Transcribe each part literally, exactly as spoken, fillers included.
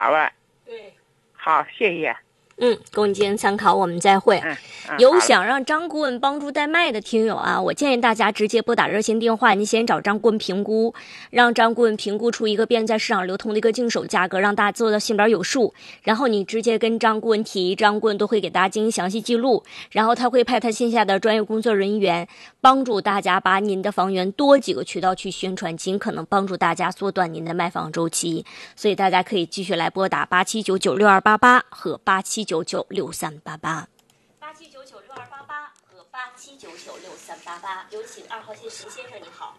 好吧？ 对， 好，谢谢。 嗯，供您参考，我们再会。 嗯嗯、 有想让张顾问帮助代卖的听友啊，我建议大家直接拨打热线电话，你先找张顾问评估，让张顾问评估出一个便在市场流通的一个净手价格，让大家做到心里边有数。然后你直接跟张顾问提，张顾问都会给大家进行详细记录，然后他会派他线下的专业工作人员帮助大家把您的房源多几个渠道去宣传，尽可能帮助大家缩短您的卖房周期。所以大家可以继续来拨打八七九九六二八八和八七九九六三八八。八七九九六二八八和八七九九六三八八，有请二号线秦先生，你好。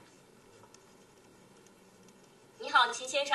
你好，秦先生。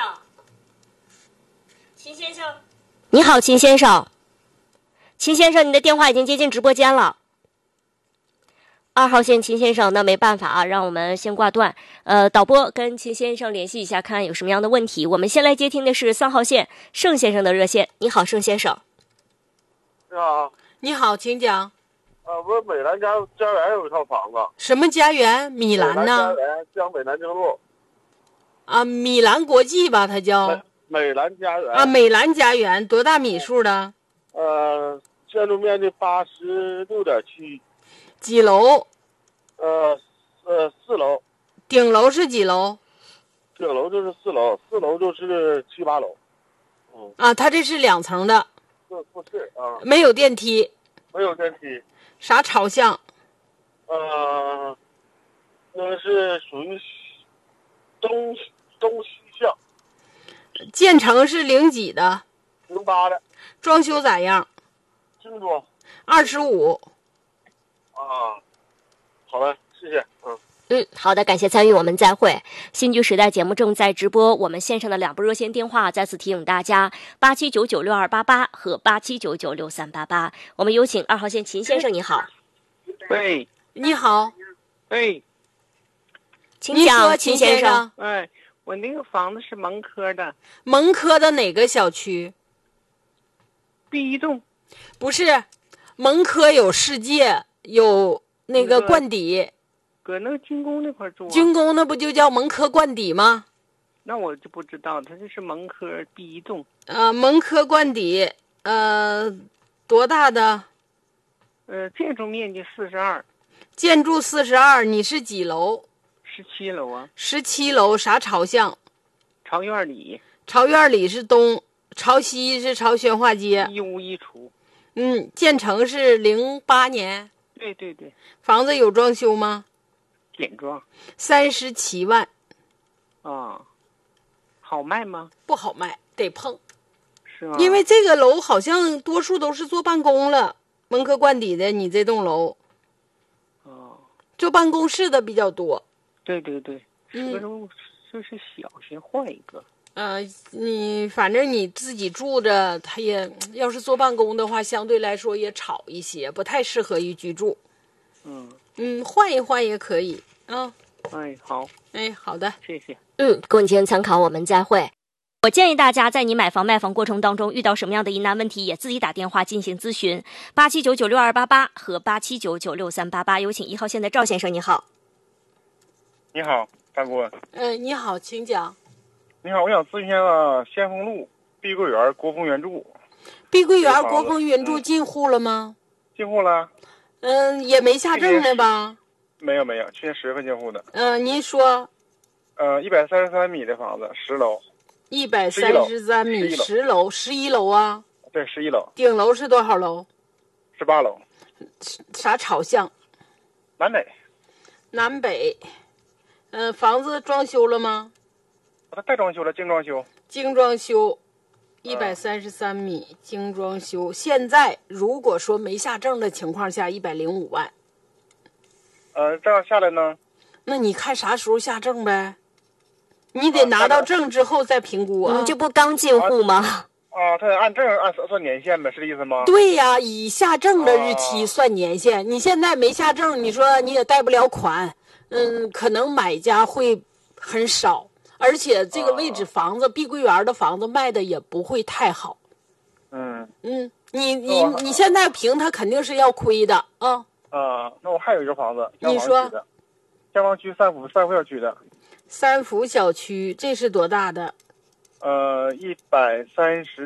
秦先生。你好，秦先生。秦先生，你的电话已经接进直播间了。二号线秦先生，那没办法啊，让我们先挂断。呃，导播跟秦先生联系一下，看看有什么样的问题。我们先来接听的是三号线盛先生的热线。你好，盛先生。 你好。 你好，请讲。 呃，我美兰家家园有一套房子。 什么家园？米兰呢？ 家园，江北南京路。 啊，米兰国际吧，它叫。 美, 美兰家园。 啊，美兰家园，多大米数的？ 呃，建筑面积八十六点七。 几楼？ 呃呃，四楼。 顶楼是几楼？ 顶楼就是四楼，四楼就是七八楼。 嗯。啊，它这是两层的。 不不是啊。 没有电梯。 没有电梯。 啥朝向？ 呃，那是属于东东西向。 建成是零几的？ 零八的。 装修咋样？ 精装。 二十五。 啊，好的，谢谢。嗯。 嗯，好的，感谢参与，我们再会。新居时代节目正在直播，我们线上的两部热线电话再次提醒大家：八七九九六二八八和八七九九六三八八。我们有请二号线秦先生，你好。 喂， 你好。 喂， 请讲，秦先生。 哎，我那个房子是蒙科的。 蒙科的哪个小区？ 第一栋。 不是，蒙科有世界，有那个冠底。 搁那个军工那块住、啊， 军工那不就叫蒙科冠底吗？ 那我就不知道，它这是蒙科第一栋。 呃，蒙科冠底，呃，多大的？ 呃，建筑面积四十二。 建筑四十二，你是几楼？ 十七楼啊。 十七楼，啥朝向？ 朝院里。 朝院里是东，朝西是朝宣化街。 一屋一厨。 嗯，建成是零八年。 对对对。 房子有装修吗？ 简装。 三十七万。 啊，好卖吗？ 不好卖，得碰。 是吗？ 因为这个楼好像多数都是做办公了，蒙科冠底的你这栋楼。 哦。 做办公室的比较多。 对对对。 嗯。 是不是就是小先换一个？ 呃，你反正你自己住着，它也要是做办公的话，相对来说也吵一些，不太适合于居住。 嗯嗯，换一换也可以啊。 哎，好， 哎，好的， 谢谢。 嗯，供您参考，我们再会。我建议大家在你买房卖房过程当中遇到什么样的疑难问题，也自己打电话进行咨询。八七九九六二八八和八七九九六三八八，有请一号线的赵先生，你好。 你好，大顾问。 嗯、呃，你好，请讲。 你好，我想咨询一下先锋路碧桂园国风原著。 碧桂园国风原著进户了吗？ 进户了。 嗯，也没下证呢吧？ 没有没有，去年十月份进户的。 嗯、呃，您说。 呃，一百三十三米的房子，十楼。 一百三十三米，十楼，十一楼啊？ 对，十一楼。 顶楼是多少楼？ 十八楼。 啥朝向？ 南北。 南北。嗯、呃，房子装修了吗？ 它带装修了，精装修。 精装修，一百三十三米，嗯、精装修。现在如果说没下证的情况下，一百零五万。 呃，这样下来呢？ 那你看啥时候下证呗？你得拿到证之后再评估啊。 你这不刚进户吗？ 啊，他得按证按算年限呗，是这意思吗？ 对呀，以下证的日期算年限。啊、你现在没下证，你说你也贷不了款，嗯，可能买家会很少。而且这个位置房子，啊、碧桂园的房子卖的也不会太好。 嗯嗯，你你你现在评它肯定是要亏的啊。 啊，那我还有一个房子， 你说， 江坊区三福三福小区的。 三福小区，这是多大的？ 呃，一百三十